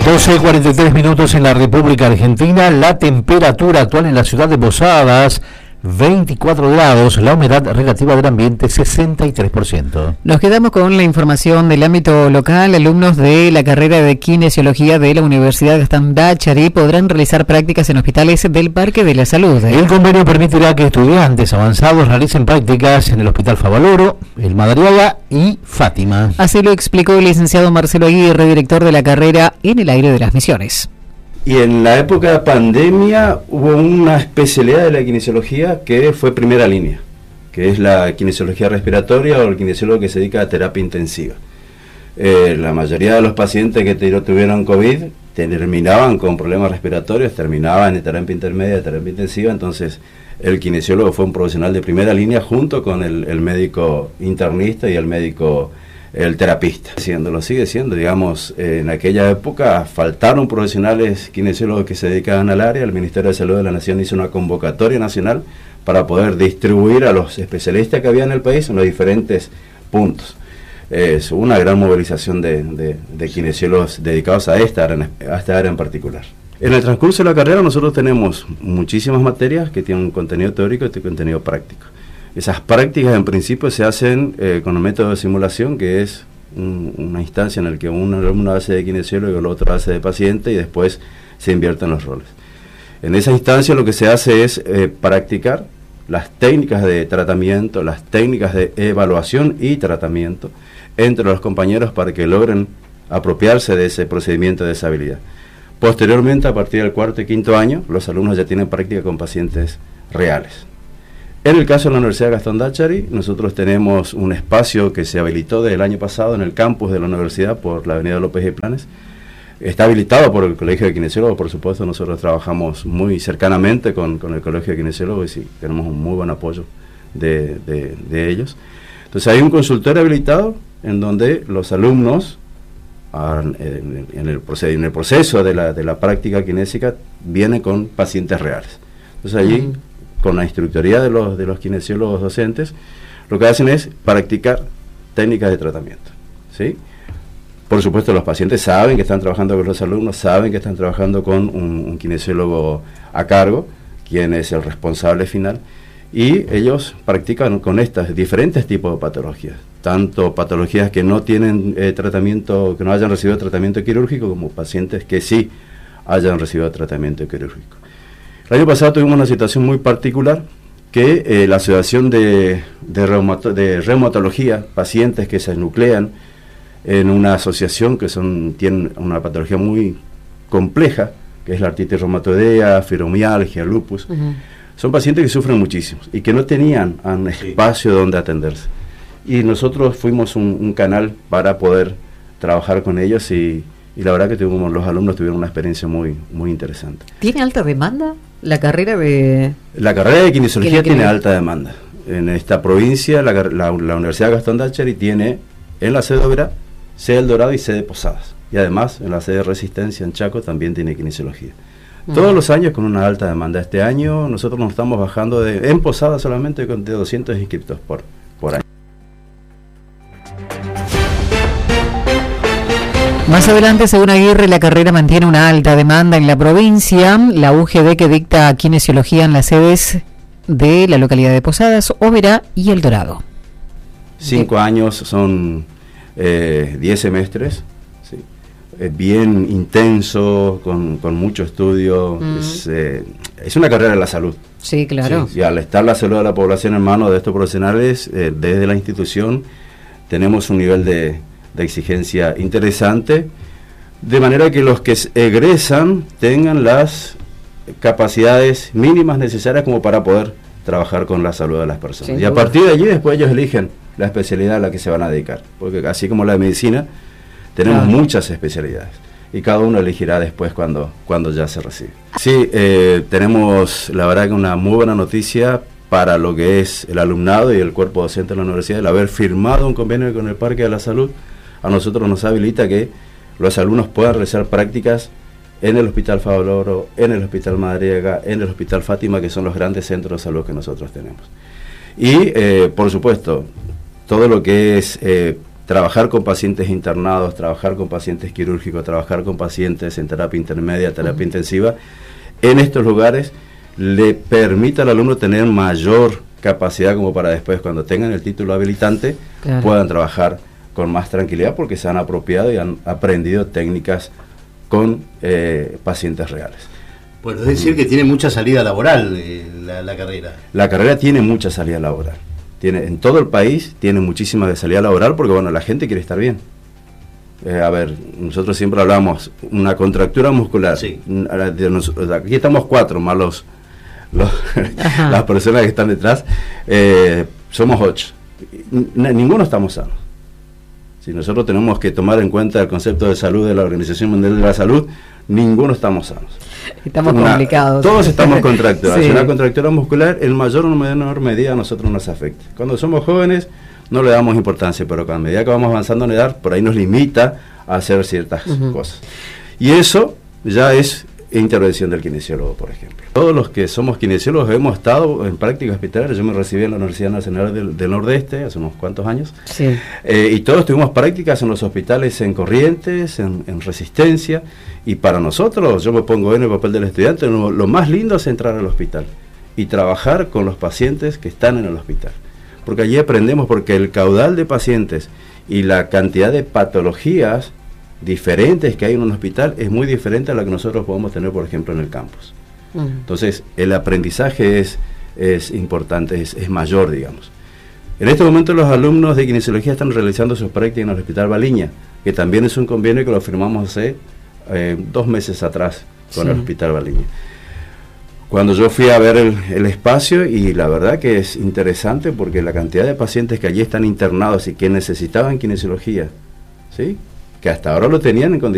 12:43 en la República Argentina. La temperatura actual en la ciudad de Posadas, 24 grados, la humedad relativa del ambiente 63%. Nos quedamos con la información del ámbito local. Alumnos de la carrera de Kinesiología de la Universidad Gastón Dáchari podrán realizar prácticas en hospitales del Parque de la Salud. El convenio permitirá que estudiantes avanzados realicen prácticas en el Hospital Favaloro, el Madariaga y Fátima. Así lo explicó el licenciado Marcelo Aguirre, director de la carrera en el Aire de las Misiones. Y en la época de pandemia hubo una especialidad de la kinesiología que fue primera línea, que es la kinesiología respiratoria o el kinesiólogo que se dedica a terapia intensiva. La mayoría de los pacientes que tuvieron COVID terminaban con problemas respiratorios, terminaban en terapia intermedia, terapia intensiva, entonces el kinesiólogo fue un profesional de primera línea junto con el médico internista y el terapista. Lo sigue siendo, digamos, en aquella época faltaron profesionales kinesiólogos que se dedicaban al área. El Ministerio de Salud de la Nación hizo una convocatoria nacional para poder distribuir a los especialistas que había en el país en los diferentes puntos. Es una gran movilización de kinesiólogos dedicados a esta área en particular. En el transcurso de la carrera nosotros tenemos muchísimas materias que tienen un contenido teórico y un contenido práctico. Esas prácticas en principio se hacen con un método de simulación, que es una instancia en la que un alumno hace de kinesiólogo y el otro hace de paciente y después se invierten los roles. En esa instancia lo que se hace es practicar las técnicas de tratamiento, las técnicas de evaluación y tratamiento entre los compañeros para que logren apropiarse de ese procedimiento, de esa habilidad. Posteriormente, a partir del cuarto y quinto año, los alumnos ya tienen práctica con pacientes reales. En el caso de la Universidad Gastón Dáchari, nosotros tenemos un espacio que se habilitó desde el año pasado en el campus de la universidad por la avenida López y Planes. Está habilitado por el Colegio de Kinesiólogos, por supuesto, nosotros trabajamos muy cercanamente con el Colegio de Kinesiólogos y sí, tenemos un muy buen apoyo de ellos. Entonces hay un consultorio habilitado en donde los alumnos, en el proceso de la práctica kinésica, vienen con pacientes reales. Entonces allí, con la instructoría de los kinesiólogos docentes, lo que hacen es practicar técnicas de tratamiento, ¿sí? Por supuesto, los pacientes saben que están trabajando con los alumnos, saben que están trabajando con un kinesiólogo a cargo, quien es el responsable final, y ellos practican con estas diferentes tipos de patologías, tanto patologías que no tienen tratamiento, que no hayan recibido tratamiento quirúrgico, como pacientes que sí hayan recibido tratamiento quirúrgico. El año pasado tuvimos una situación muy particular, que la Asociación de Reumatología, pacientes que se nuclean en una asociación que tienen una patología muy compleja, que es la artritis reumatoidea, fibromialgia, lupus, son pacientes que sufren muchísimo y que no tenían un espacio donde atenderse. Y nosotros fuimos un canal para poder trabajar con ellos y la verdad que los alumnos tuvieron una experiencia muy, muy interesante. ¿Tiene alta demanda la carrera de...? La carrera de kinesiología tiene alta demanda. En esta provincia, la Universidad Gastón Dáchari tiene en la sede Oberá, sede El Dorado y sede Posadas. Y además, en la sede Resistencia, en Chaco, también tiene kinesiología. Todos los años con una alta demanda. Este año nosotros nos estamos bajando en Posadas solamente de 200 inscriptos por año. Más adelante, según Aguirre, la carrera mantiene una alta demanda en la provincia. La UGD, que dicta kinesiología en las sedes de la localidad de Posadas, Oberá y El Dorado. 5 años son 10 semestres, ¿sí? Bien intenso, con mucho estudio. Es una carrera de la salud. Sí, claro. Sí, y al estar la salud de la población en manos de estos profesionales, desde la institución tenemos un nivel de exigencia interesante, de manera que los que egresan tengan las capacidades mínimas necesarias como para poder trabajar con la salud de las personas. Y a partir de allí después ellos eligen la especialidad a la que se van a dedicar, porque así como la de medicina, tenemos muchas especialidades y cada uno elegirá después cuando ya se recibe. Sí, tenemos la verdad que una muy buena noticia para lo que es el alumnado y el cuerpo docente de la universidad. El haber firmado un convenio con el Parque de la Salud a nosotros nos habilita que los alumnos puedan realizar prácticas en el Hospital Favaloro, en el Hospital Madariaga, en el Hospital Fátima, que son los grandes centros de salud que nosotros tenemos. Y, por supuesto, todo lo que es trabajar con pacientes internados, trabajar con pacientes quirúrgicos, trabajar con pacientes en terapia intermedia, terapia intensiva, en estos lugares le permite al alumno tener mayor capacidad como para después, cuando tengan el título habilitante, puedan trabajar con más tranquilidad porque se han apropiado y han aprendido técnicas con pacientes reales. Bueno, es decir que tiene mucha salida laboral la carrera. La carrera tiene mucha salida laboral. En todo el país tiene muchísima salida laboral porque, bueno, la gente quiere estar bien. A ver, nosotros siempre hablamos, una contractura muscular. Sí. Aquí estamos 4, más las personas que están detrás. Somos 8. Ninguno estamos sanos. Si nosotros tenemos que tomar en cuenta el concepto de salud de la Organización Mundial de la Salud, ninguno estamos sanos. Estamos complicados. Todos estamos contracturados. Sí. Una contractura muscular, en mayor o menor medida, a nosotros nos afecta. Cuando somos jóvenes, no le damos importancia, pero a medida que vamos avanzando en edad, por ahí nos limita a hacer ciertas cosas. Y eso ya es intervención del kinesiólogo, por ejemplo. Todos los que somos kinesiólogos hemos estado en prácticas hospitalarias. Yo me recibí en la Universidad Nacional del Nordeste hace unos cuantos años. Sí. Y todos tuvimos prácticas en los hospitales en Corrientes, en Resistencia. Y para nosotros, yo me pongo en el papel del estudiante, lo más lindo es entrar al hospital y trabajar con los pacientes que están en el hospital. Porque allí aprendemos, porque el caudal de pacientes y la cantidad de patologías diferentes que hay en un hospital es muy diferente a la que nosotros podemos tener, por ejemplo, en el campus. Entonces, el aprendizaje es importante, es mayor, digamos. En este momento los alumnos de kinesiología están realizando sus prácticas en el Hospital Baliña, que también es un convenio que lo firmamos hace 2 meses atrás con el Hospital Baliña. Cuando yo fui a ver el espacio, y la verdad que es interesante porque la cantidad de pacientes que allí están internados y que necesitaban kinesiología, ¿sí?, que hasta ahora lo tenían en condiciones